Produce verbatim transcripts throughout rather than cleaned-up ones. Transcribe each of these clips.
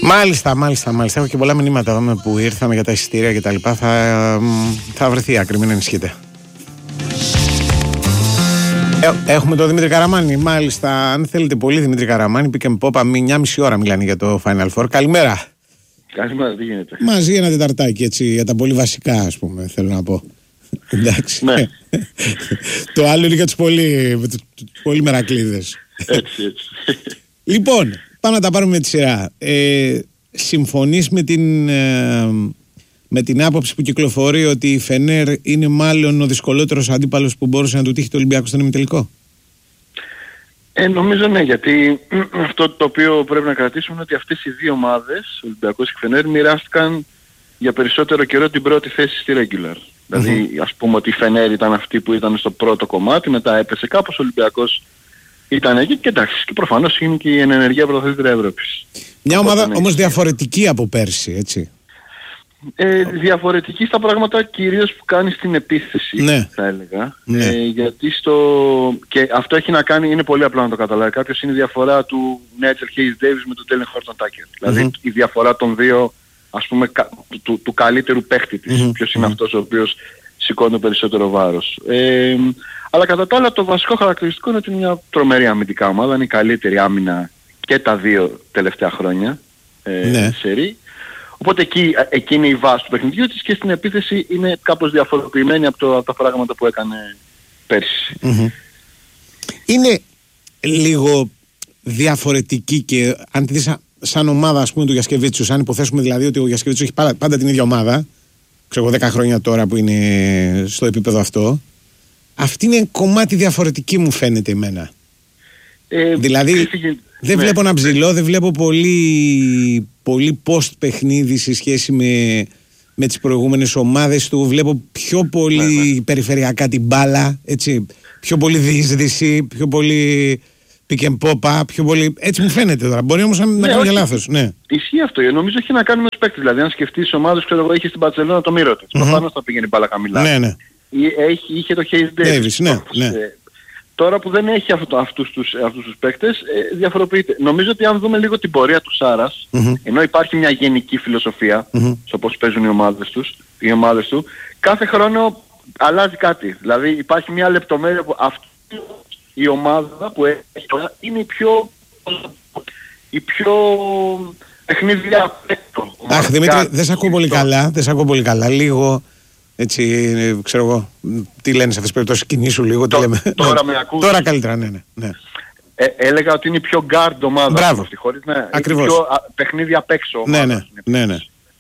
Μάλιστα, μάλιστα, μάλιστα. Έχω και πολλά μηνύματα εδώ που ήρθαμε για τα εισιτήρια και τα λοιπά. Θα, θα βρεθεί άκρη, μην ενισχύετε. Ε, έχουμε τον Δημήτρη Καραμάνη. Μάλιστα, αν θέλετε πολύ Δημήτρη Καραμάνη, Pick and Pop, μια μισή ώρα μιλάνε για το Final Four. Καλημέρα. Καλημέρα, τι γίνεται? Μαζί ένα τεταρτάκι, έτσι, για τα πολύ βασικά, ας πούμε, θέλω να πω. Εντάξει. Ναι. Το άλλο είναι για τους πολύ, τους πολύ μερακλείδες. Έτσι, έτσι. Λοιπόν, πάμε να τα πάρουμε με τη σειρά. Ε, συμφωνείς με την, ε, με την άποψη που κυκλοφορεί ότι η Φενέρ είναι μάλλον ο δυσκολότερος αντίπαλος που μπορούσε να του τύχει το Ολυμπιακό στον ημιτελικό? Ε, νομίζω ναι, γιατί αυτό το οποίο πρέπει να κρατήσουμε είναι ότι αυτές οι δύο ομάδες, ο Ολυμπιακός και η Φενέρ, μοιράστηκαν για περισσότερο καιρό την πρώτη θέση στη regular. Mm-hmm. Δηλαδή, ας πούμε ότι η Φενέρ ήταν αυτή που ήταν στο πρώτο κομμάτι, μετά έπεσε κάπως, ο Ολυμπιακός ήταν εκεί και εντάξει, και προφανώς είναι και η ενεργεία πρωταθλήτρια Ευρώπης. Οπότε, Μια ομάδα ναι, όμως διαφορετική από πέρσι, έτσι. Ε, διαφορετική στα πράγματα κυρίως που κάνει στην επίθεση, ναι, θα έλεγα. Ναι. Ε, γιατί στο... Και αυτό έχει να κάνει, είναι πολύ απλό να το καταλάβει κάποιος, είναι η διαφορά του Νέτσελ Χέις Ντέιβις με τον Τέλεν Χόρτον Τάκερ. Mm-hmm. Δηλαδή η διαφορά των δύο, ας πούμε, του, του, του καλύτερου παίχτη της. Mm-hmm. Ποιος είναι mm-hmm. αυτός ο οποίος σηκώνει το περισσότερο βάρος. Ε, αλλά κατά τα άλλα το βασικό χαρακτηριστικό είναι ότι είναι μια τρομερή αμυντικά ομάδα, είναι η καλύτερη άμυνα και τα δύο τελευταία χρόνια ε, ναι. σερί. Οπότε εκεί, εκεί είναι η βάση του παιχνιδιού της και στην επίθεση είναι κάπως διαφοροποιημένη από, το, από τα πράγματα που έκανε πέρσι. Mm-hmm. Είναι λίγο διαφορετική και αν τη δεις σαν ομάδα, ας πούμε, του Γιασκεβίτσιου, αν υποθέσουμε δηλαδή ότι ο Γιασκεβίτσιου έχει πάντα, πάντα την ίδια ομάδα, ξέρω εγώ δέκα χρόνια τώρα που είναι στο επίπεδο αυτό, αυτή είναι κομμάτι διαφορετική μου φαίνεται εμένα. Ε, δηλαδή δεν ναι. βλέπω να ψηλώ, δεν βλέπω πολύ, πολύ post παιχνίδι σε σχέση με, με τις προηγούμενες ομάδες του. Βλέπω πιο πολύ ναι, ναι. περιφερειακά την μπάλα, έτσι, πιο πολύ διείσδυση, πιο πολύ pick and pop, πιο πολύ... Έτσι μου φαίνεται τώρα. Μπορεί όμως να, ναι, να κάνω και λάθος. Ναι. Ισχύει αυτό. Νομίζω έχει να κάνει με τους παίκτες. Δηλαδή αν σκεφτείς ομάδες, ξέρω εγώ, είχε στην Μπαρσελόνα το Μύρωτιτς. Mm-hmm. Προφανώς θα πήγαινε μπάλα χαμηλά. Ναι, ναι. Έχει, είχε το Χέις Ντέιβις. Ναι, ναι. Τώρα που δεν έχει αυτό, αυτούς, τους, αυτούς τους παίκτες, ε, διαφοροποιείται. Νομίζω ότι αν δούμε λίγο την πορεία του Σάρας, mm-hmm. ενώ υπάρχει μια γενική φιλοσοφία, mm-hmm. στο πώς παίζουν οι ομάδες, τους, οι ομάδες του, κάθε χρόνο αλλάζει κάτι. Δηλαδή υπάρχει μια λεπτομέρεια που αυτή η ομάδα που έχει είναι η πιο, η πιο παιχνίδια απ' έξω. Αχ, Δημήτρη, δεν σε ακούω πολύ καλά, δεν σε ακούω πολύ καλά. Λίγο... Έτσι, ξέρω εγώ, τι λένε σε αυτές τις περιπτώσεις, κινήσου λίγο, τι το, λέμε. Τώρα με ακούς. Τώρα καλύτερα, ναι, ναι. ναι. Ε, έλεγα ότι είναι η πιο guard ομάδα. Μπράβο. Αυτή, χωρίς, ναι, ακριβώς. Η πιο α, παιχνίδι απ' έξω ομάδα. Ναι, ναι, ναι, ναι.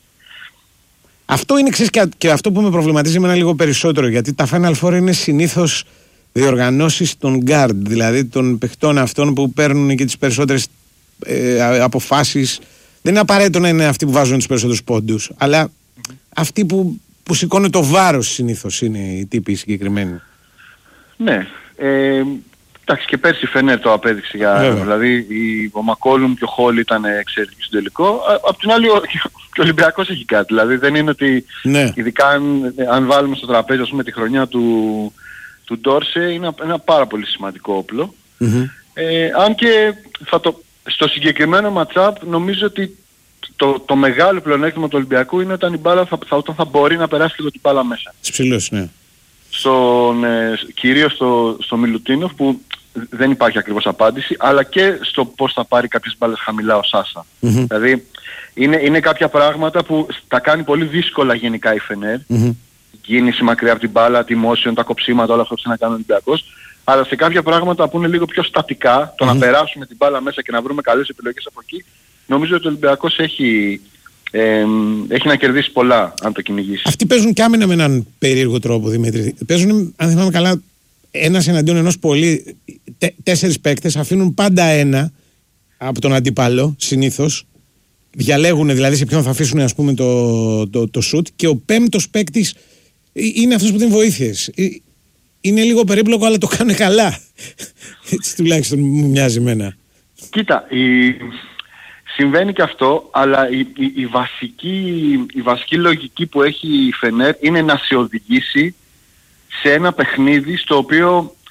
Αυτό είναι, ξέρεις, και, και αυτό που με προβληματίζει εμένα λίγο περισσότερο, γιατί τα Final Four είναι συνήθως διοργανώσεις των guard, δηλαδή των παιχτών αυτών που παίρνουν και τις περισσότερες ε, αποφάσεις. Δεν είναι απαραίτητο να είναι αυτοί που βάζουν τους περισσότερους πόντους, αλλά mm-hmm. αυτοί που που σηκώνει το βάρος συνήθως είναι οι τύποι συγκεκριμένοι. Ναι. Ε, εντάξει και πέρσι η Φενέρ το απέδειξε για... Βέβαια. Δηλαδή η, ο Μακόλουμ και ο Χόλ ήταν εξαιρετικοί στο τελικό. Απ' την άλλη ο, και ο Ολυμπιακός έχει κάτι. Δηλαδή δεν είναι ότι... Ναι. Ειδικά αν, αν βάλουμε στο τραπέζι, ας πούμε, τη χρονιά του, του Ντόρσε, είναι ένα, ένα πάρα πολύ σημαντικό όπλο. Mm-hmm. Ε, αν και θα το, στο συγκεκριμένο match-up νομίζω ότι Το, το μεγάλο πλεονέκτημα του Ολυμπιακού είναι όταν η μπάλα θα, θα, όταν θα μπορεί να περάσει λίγο την μπάλα μέσα. Ψηλός, ναι. Στον, ε, κυρίως στο, στο Μιλουτίνοφ που δεν υπάρχει ακριβώς απάντηση, αλλά και στο πώς θα πάρει κάποιες μπάλες χαμηλά ο Σάσα. Mm-hmm. Δηλαδή είναι, είναι κάποια πράγματα που τα κάνει πολύ δύσκολα γενικά η Φενέρ. Mm-hmm. Κίνηση μακριά από την μπάλα, τη motion, τα κοψίματα, όλα αυτά που να κάνει ο Ολυμπιακός. Αλλά σε κάποια πράγματα που είναι λίγο πιο στατικά, το mm-hmm. να περάσουμε την μπάλα μέσα και να βρούμε καλές επιλογές από εκεί, νομίζω ότι ο Ολυμπιακός έχει, ε, έχει να κερδίσει πολλά αν το κυνηγήσει. Αυτοί παίζουν και άμυνα με έναν περίεργο τρόπο, Δημήτρη. Παίζουν, αν θυμάμαι καλά, ένας εναντίον ενός πολύ, τε, τέσσερις παίκτες, αφήνουν πάντα ένα από τον αντίπαλο, συνήθως. Διαλέγουν δηλαδή σε ποιον θα αφήσουν, ας πούμε, το, το, το shoot, και ο πέμπτος παίκτης είναι αυτός που δίνει βοήθειες. Είναι λίγο περίπλοκο, αλλά το κάνουν καλά. Έτσι τουλάχιστον μου μοιάζει εμένα. Κοίτα, η... συμβαίνει και αυτό, αλλά η, η, η, βασική, η βασική λογική που έχει η Φενέρ είναι να σε οδηγήσει σε ένα παιχνίδι στο οποίο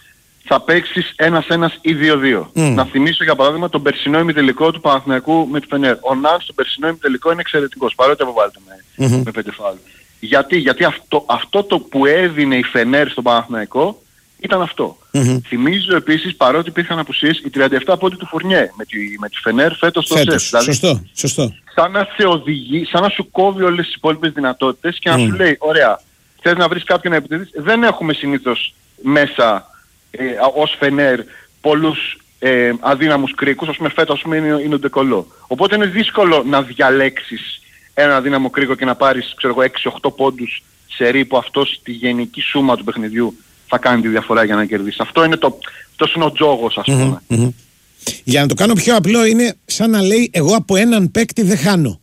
θα παίξεις ένας-ένας ή δύο-δύο. Mm. Να θυμίσω για παράδειγμα τον περσινό ημιτελικό του Παναθηναϊκού με τη Φενέρ. Ο Ναν στον περσινό ημιτελικό είναι εξαιρετικός, παρότι αποβάλλεται με, mm-hmm. με πέντε φάουλ. Γιατί, γιατί αυτό, αυτό το που έδινε η Φενέρ στον Παναθηναϊκό ήταν αυτό. Mm-hmm. Θυμίζω επίσης, παρότι υπήρχαν απουσίες, οι τριάντα επτά πόντοι του Φουρνιέ με τη, με τη Φενέρ φέτος στο σεφ. Δηλαδή, σωστό, σωστό. Σαν να σε οδηγεί, σαν να σου κόβει όλες τις υπόλοιπες δυνατότητες και να mm. σου λέει, ωραία, θες να βρεις κάποιον να επιτεθείς. Δεν έχουμε συνήθως μέσα ε, ως Φενέρ πολλούς ε, αδύναμους κρίκους, ας πούμε φέτος είναι, είναι ο Ντεκολό. Οπότε είναι δύσκολο να διαλέξεις ένα αδύναμο κρίκο και να πάρεις ξέρω εγώ έξι οχτώ πόντους σε ρί που αυτό στη γενική σούμα του παιχνιδιού θα κάνει τη διαφορά για να κερδίσει. Αυτό είναι το, αυτός είναι ο τζόγος ας πούμε. Mm-hmm, mm-hmm. Για να το κάνω πιο απλό είναι σαν να λέει εγώ από έναν παίκτη δεν χάνω.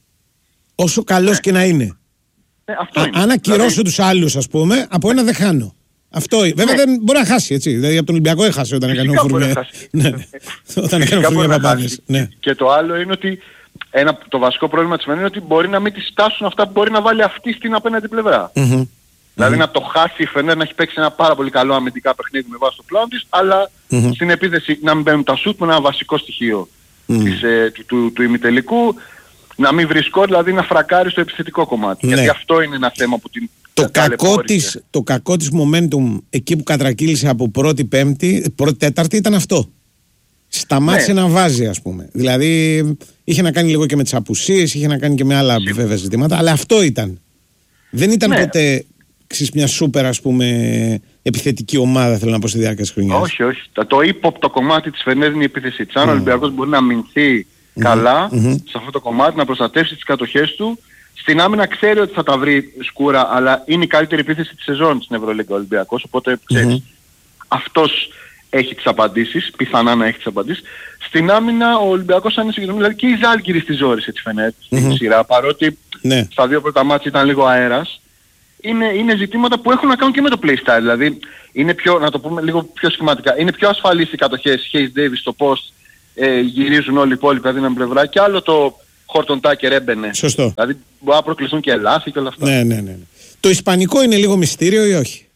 Όσο καλός ναι. και να είναι. Ναι, αυτό Α, είναι. αν ακυρώσω δηλαδή... τους άλλους ας πούμε, από ένα δεν χάνω. Αυτό είναι. Βέβαια ναι. δεν μπορεί να χάσει έτσι. Δηλαδή από τον Ολυμπιακό έχασε όταν έκανε ο Φουρνιέ. Ναι. Όταν έκανε ο Φουρνιέ παπάδες. Ναι. Και το άλλο είναι ότι ένα, το βασικό πρόβλημα της Φενέρ είναι ότι μπορεί να μην τις στάσουν αυτά που μπορεί να βάλει αυτή στην απέναντι πλευρά. Mm-hmm. Δηλαδή mm-hmm. να το χάσει η Φενέρ, να έχει παίξει ένα πάρα πολύ καλό αμυντικά παιχνίδι με βάση το πλάνο της, αλλά mm-hmm. στην επίθεση να μην μπαίνουν τα σουτ με ένα βασικό στοιχείο mm-hmm. της, ε, του, του, του ημιτελικού, να μην βρισκό, δηλαδή να φρακάρει στο επιθετικό κομμάτι. Ναι. Γιατί αυτό είναι ένα θέμα που την... Το κακό, της, το κακό της momentum εκεί που κατρακύλησε από πρώτη πέμπτη, πρώτη τέταρτη ήταν αυτό. Σταμάτησε ναι. να βάζει ας πούμε. Δηλαδή είχε να κάνει λίγο και με τις απουσίες, είχε να κάνει και με άλλα βέβαια ζητήματα, αλλά αυτό ήταν. Δεν ήταν ναι. ποτέ ξέρεις, μια σούπερ ας πούμε επιθετική ομάδα θέλω να πω στη διάρκεια της χρονιάς. Όχι, όχι. Το ύποπτο κομμάτι της Φενέρ είναι η επίθεση της. Αν mm. ο Ολυμπιακός μπορεί να αμυνθεί mm-hmm. καλά mm-hmm. σε αυτό το κομμάτι, να προστατεύσει τις κατοχές του, στην άμυνα ξέρει ότι θα τα βρει σκούρα, αλλά είναι η καλύτερη επίθεση της σεζόν στην Ευρωλίγκα ο Ολυμπιακός, οπότε ξέρεις, mm-hmm. αυτός έχει τις απαντήσεις, πιθανά να έχει τις απαντήσεις. Στην άμυνα ο Ολυμπιακός αν είναι συγκεκριμένο, δηλαδή και η Ζάλγκιρις τη ζόρισε τη Φενέρ στην mm-hmm. σειρά, παρότι ναι. στα δύο πρώτα μάτια ήταν λίγο αέρας. Είναι, είναι ζητήματα που έχουν να κάνουν και με το playstyle, δηλαδή είναι πιο, να το πούμε λίγο πιο σχηματικά, είναι πιο ασφαλείς οι κατοχές Hayes Davis στο πώς ε, γυρίζουν όλοι οι υπόλοιποι αδύναμη πλευρά και άλλο το Horton Tucker έμπαινε. Σωστό. Δηλαδή μπορεί να προκληθούν και λάθη και όλα αυτά. Ναι, ναι, ναι, ναι. Το ισπανικό είναι λίγο μυστήριο ή όχι?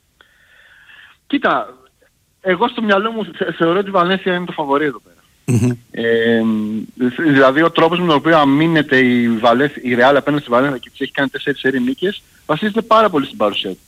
Κοίτα, εγώ στο μυαλό μου θεωρώ ότι η Βαλένθια είναι το φαβορί εδώ πέρα. Mm-hmm. Ε, δηλαδή ο τρόπος με τον οποίο αμήνεται η, Βαλέθ, η Real απέναντι στη Βαλένθια και της έχει κάνει τέσσερις σερί νίκες βασίζεται πάρα πολύ στην παρουσία του.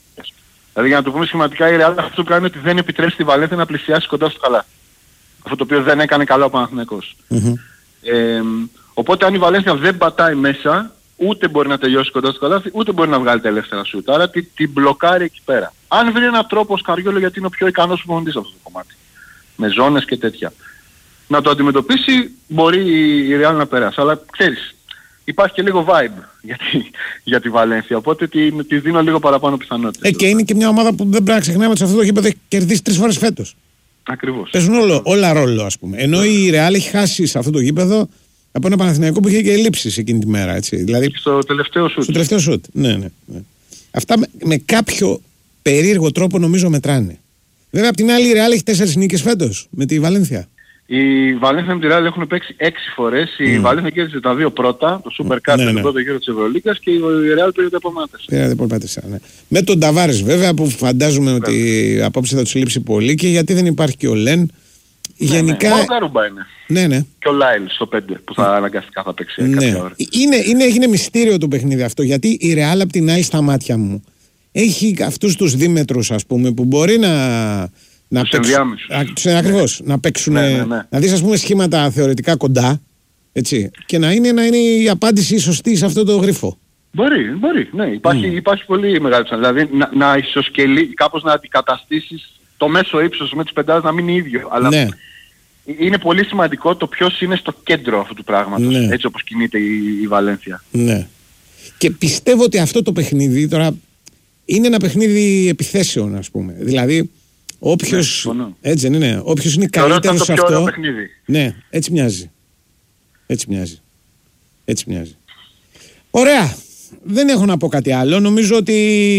Δηλαδή για να το πούμε σχηματικά η Real αυτό που κάνει είναι ότι δεν επιτρέπει στη Βαλένθια να πλησιάσει κοντά στο καλάθι. Αυτό το οποίο δεν έκανε καλό ο Παναθηναϊκός. Mm-hmm. Ε, οπότε αν η Βαλένθια δεν πατάει μέσα, ούτε μπορεί να τελειώσει κοντά στο καλάθι, ούτε μπορεί να βγάλει τα ελεύθερα σούτ. Άρα την, την μπλοκάρει εκεί πέρα. Αν βρει έναν τρόπο ο Σκαριόλο, γιατί είναι ο πιο ικανός προπονητής σε αυτό το κομμάτι, με ζώνες και τέτοια, να το αντιμετωπίσει, μπορεί η Real να περάσει. Αλλά ξέρεις, υπάρχει και λίγο vibe για τη, για τη Βαλένθια, οπότε τη, τη δίνω λίγο παραπάνω πιθανότητες. Ε, και είναι και μια ομάδα που δεν πρέπει να ξεχνάμε ότι σε αυτό το γήπεδο έχει κερδίσει τρεις φορές φέτος. Ακριβώς. Παίζουν όλο, όλα ρόλο ας πούμε. Ενώ η Real έχει χάσει σε αυτό το γήπεδο από ένα Παναθηναϊκό που είχε και ελλείψεις εκείνη τη μέρα. Έτσι. Δηλαδή, στο τελευταίο σουτ. Στο τελευταίο σουτ. Ναι, ναι, ναι. Αυτά με, με κάποιο περίεργο τρόπο νομίζω μετράνε. Βέβαια απ' την άλλη η Real έχει τέσσερις νίκες φέτος με τη Βαλένθια. Η Βαλένθια με τη Real έχουν παίξει έξι φορές. Mm. Η Βαλένθια κέρδισε τα δύο πρώτα, το Super Cup, ναι, ναι. τον πρώτο γύρο της Ευρωλίγκας και η Real πήρε τα επόμενα τέσσερα. Πήρε τα επόμενα τέσσερα, ναι. Με τον Ταβάρες βέβαια που φαντάζομαι yeah. ότι απόψε θα τους λείψει πολύ και γιατί δεν υπάρχει και ο Λεν. Γενικά... Ναι, μόνο Καρούμπα είναι. Ναι, ναι. Και ο Λάιλ στο πέντε που θα αναγκαστικά θα παίξει ναι. κάποια ώρα. Είναι, είναι, έγινε μυστήριο το παιχνίδι αυτό γιατί η Real απ' την άλλη στα μάτια μου έχει αυτούς τους δίμετρους ας πούμε που μπορεί να... Να τους παίξουν, ενδιάμεσους. Α, ακριβώς, να παίξουν, ναι, ναι, ναι. να δεις ας πούμε σχήματα θεωρητικά κοντά, έτσι, και να είναι, να είναι η απάντηση σωστή σε αυτό το γρίφο. Μπορεί, μπορεί, ναι, υπάρχει, mm. υπάρχει πολύ μεγάλη πιθανότητα. Δηλαδή να, να ισοσκελεί, κάπως να αντικαταστήσεις το μέσο ύψος με τις πεντάδες να μην είναι ίδιο. Αλλά ναι. είναι πολύ σημαντικό το ποιος είναι στο κέντρο αυτού του πράγματος, ναι. έτσι όπως κινείται η, η Βαλένθια. Ναι. Και πιστεύω ότι αυτό το παιχνίδι τώρα είναι ένα παιχνίδι επιθέσεων ας πούμε, δηλαδή... Όποιος, ναι, έτσι δεν είναι, όποιος είναι καλύτερος σε αυτό, ναι, έτσι μοιάζει. Έτσι μοιάζει. Έτσι μοιάζει. Ωραία. Δεν έχω να πω κάτι άλλο. Νομίζω ότι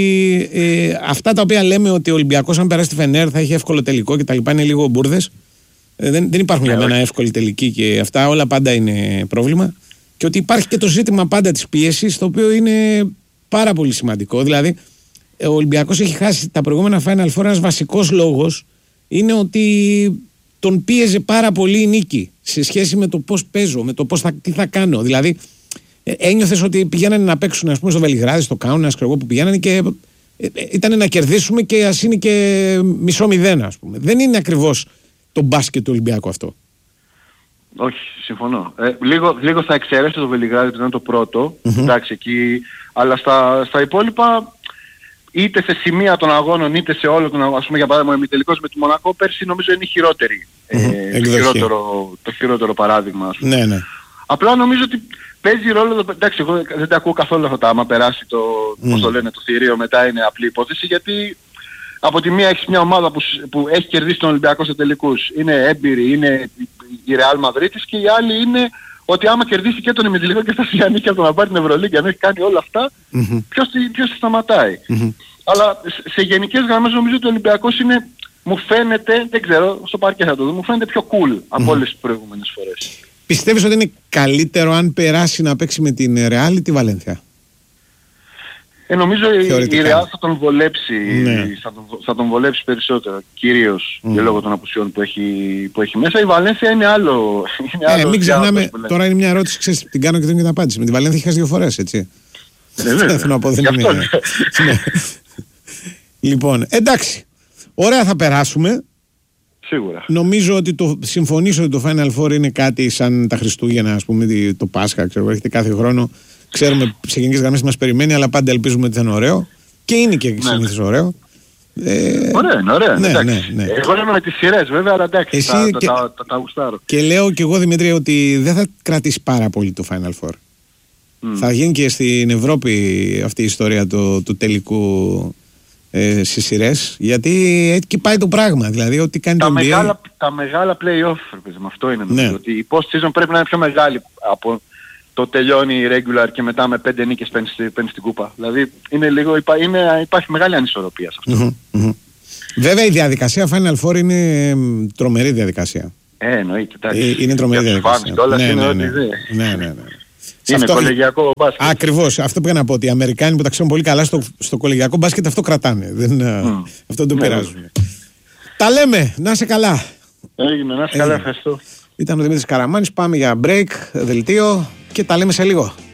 ε, αυτά τα οποία λέμε ότι ο Ολυμπιακός αν περάσει τη Φενέρ θα έχει εύκολο τελικό και τα λοιπά είναι λίγο μπουρδες. Ε, δεν, δεν υπάρχουν για μένα εύκολη τελική και αυτά όλα πάντα είναι πρόβλημα. Και ότι υπάρχει και το ζήτημα πάντα της πίεσης, το οποίο είναι πάρα πολύ σημαντικό. Δηλαδή, ο Ολυμπιακός έχει χάσει τα προηγούμενα Final Four. Ένας βασικός λόγος είναι ότι τον πίεζε πάρα πολύ η νίκη σε σχέση με το πώς παίζω, με το πώς θα, τι θα κάνω. Δηλαδή, ένιωθες ότι πηγαίνανε να παίξουν, ας πούμε, στο Βελιγράδι, στο Κάουνας, ξέρω εγώ, που πηγαίνανε και ε, ήταν να κερδίσουμε και ας είναι και μισό μηδέν, ας πούμε. Δεν είναι ακριβώς το μπάσκετ του Ολυμπιακού αυτό. Όχι, συμφωνώ. Ε, λίγο, λίγο θα εξαιρέσω το Βελιγράδι που ήταν το πρώτο, mm-hmm. εντάξει, εκεί, αλλά στα, στα υπόλοιπα, είτε σε σημεία των αγώνων, είτε σε όλο τον αγώνα, ας πούμε για παράδειγμα, ο ημιτελικός με τη Μονακό πέρσι νομίζω είναι η χειρότερη, mm-hmm. ε, το, χειρότερο, το χειρότερο παράδειγμα, ας πούμε. Ναι, ναι. Απλά νομίζω ότι παίζει ρόλο, εντάξει, εγώ δεν τα ακούω καθόλου αυτά τα, άμα περάσει το, mm. πώς το λένε, το θηρίο, μετά είναι απλή υπόθεση, γιατί από τη μία έχεις μια ομάδα που, που έχει κερδίσει τον Ολυμπιακό σε τελικούς, είναι έμπειρη, είναι η Real Madrid και η άλλη είναι ότι άμα κερδίσει και τον ημιτελικό και φτάσει για νίκη από το να πάρει την Ευρωλίγκα, αν έχει κάνει όλα αυτά, mm-hmm. ποιος, ποιος σταματάει. Mm-hmm. Αλλά σε γενικές γραμμές νομίζω ότι ο Ολυμπιακός είναι, μου φαίνεται, δεν ξέρω, στο παρκέ θα το δω, μου φαίνεται πιο cool mm-hmm. από όλες τις προηγούμενες φορές. Πιστεύεις ότι είναι καλύτερο αν περάσει να παίξει με την Real ή τη Βαλένθια? Ε, νομίζω η, η Real θα τον βολέψει, ναι. θα, τον, θα τον βολέψει περισσότερο, κυρίως mm. και λόγω των απουσιών που έχει, που έχει μέσα. Η Βαλένθια είναι άλλο. Είναι ε, άλλο μην ξεχνάμε, τώρα είναι μια ερώτηση, ξέρεις, την κάνω και δεν την απάντηση. Με τη Βαλένθια είχες δύο φορές, έτσι. Ε, βέβαια. Θέλω να πω, δεν είναι. Λοιπόν, εντάξει, ωραία, θα περάσουμε. Σίγουρα. Νομίζω ότι το συμφωνήσω ότι το Final Four είναι κάτι σαν τα Χριστούγεννα, ας πούμε, το Πάσχα, ξέρω, έρχεται κάθε χρόνο. Ξέρουμε σε γενικές γραμμές τι μας περιμένει, αλλά πάντα ελπίζουμε ότι θα είναι ωραίο. Και είναι και συνήθως ωραίο. Ε, ωραία, είναι ωραίο. Ναι, ναι, ναι. Εγώ λέμε με τις σειρές, βέβαια, αλλά εντάξει, Εσύ τα, και, τα, τα, τα, τα γουστάρω. Και λέω και εγώ, Δημήτρη, ότι δεν θα κρατήσει πάρα πολύ το Final Four. Mm. Θα γίνει και στην Ευρώπη αυτή η ιστορία του, του τελικού ε, στις σειρές, γιατί εκεί πάει το πράγμα. Δηλαδή, ό,τι κάνει τα, το μεγάλα, τα μεγάλα play-off, με αυτό είναι νομίζω, ναι. ότι η post-season πρέπει να είναι πιο μεγάλη από το τελειώνει η regular και μετά με πέντε νίκες παίρνει, παίρνει στην κούπα. Δηλαδή είναι λίγο, υπά, είναι, υπάρχει μεγάλη ανισορροπία σε αυτό. Mm-hmm, mm-hmm. Βέβαια η διαδικασία Final Four είναι τρομερή διαδικασία. Ε, εννοείται. Ε, είναι τρομερή διαδικασία. Όλα ναι, είναι ναι, ότι ναι. δεν. ναι, ναι, ναι. Είναι αυτό... κολεγιακό μπάσκετ. Ακριβώς. Αυτό που είχα να πω, ότι οι Αμερικάνοι που τα ξέρουν πολύ καλά στο, στο κολεγιακό μπάσκετ αυτό κρατάνε. Δεν, mm. Αυτό το ναι, περάζουν. Ναι. Τα λέμε. Να είσαι καλά. Έγινε. Να είσαι καλά. Ευχαριστώ. Ήταν ο Δημήτρης Καραμάνης. Πάμε για break, δελτίο και τα λέμε σε λίγο.